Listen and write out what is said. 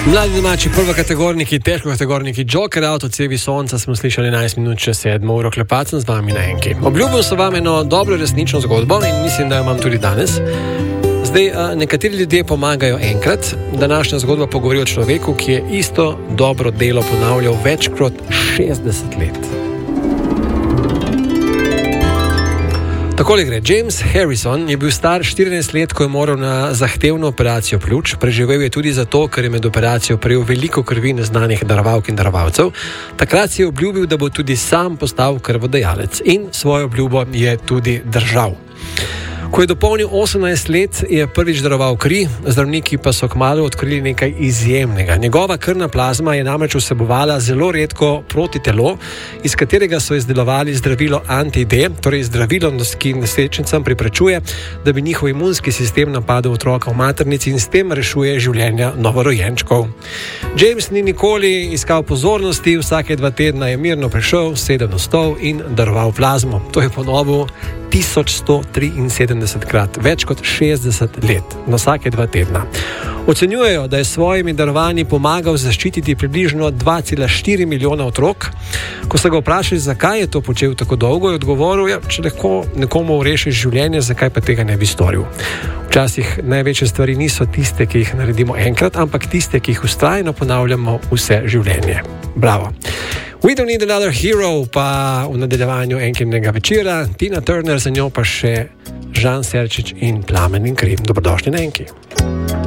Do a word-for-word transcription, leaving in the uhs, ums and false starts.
Mladi domači prvokategorniki, težkokategorniki Joker, avtocevi sonca smo slišali enajst minut čez sedmo uro, klepacem z vami na enki. Obljubil sem vam eno dobro resnično zgodbo in mislim, da jo imam tudi danes. Zdaj, nekateri ljudje pomagajo enkrat. Današnja zgodba pogovori o človeku, ki je isto dobro delo ponavljal več kot šestdeset let. Takole gre. James Harrison je bil star štirinajst let, ko je moral na zahtevno operacijo pljuč. Preživel je tudi zato, ker je med operacijo prejel veliko krvi neznanih darovalk in darovalcev. Takrat si je obljubil, da bo tudi sam postal krvodajalec in svojo obljubo je tudi držal. Ko je dopolnil osemnajst let, je prvič daroval kri, zdravniki pa so kmalu odkrili nekaj izjemnega. Njegova krvna plazma je namreč vsebovala zelo redko protitelo, iz katerega so izdelovali zdravilo anti-D, torej zdravilo, ki nosečnicam preprečuje, da bi njihov imunski sistem napadel otroka v maternici in s tem rešuje življenja novorojenčkov. James ni nikoli iskal pozornosti, vsake dva tedna je mirno prišel, sedel na stol in daroval plazmo. To je ponovil tisoč sto triinsedemdesetkrat, več kot šestdeset let, na vsake dva tedna. Ocenjujejo, da je s svojimi darovanji pomagal zaščititi približno dva cela štiri milijona otrok. Ko so ga vprašali, zakaj je to počel tako dolgo, je odgovoril, ja, če lahko nekomu rešiš življenje, zakaj pa tega ne bi storil. Včasih največje stvari niso tiste, ki jih naredimo enkrat, ampak tiste, ki jih vztrajno ponavljamo vse življenje. Bravo. We don't need another hero, pa v nadaljevanju enkinega večera, Tina Turner, za njo pa še Žan Serčič in Plamen in kri. Dobrodošli na enki.